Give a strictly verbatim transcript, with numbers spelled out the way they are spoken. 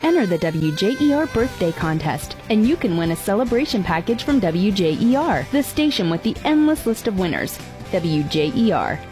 Enter the W J E R birthday contest, and you can win a celebration package from W J E R, the station with the endless list of winners. W J E R,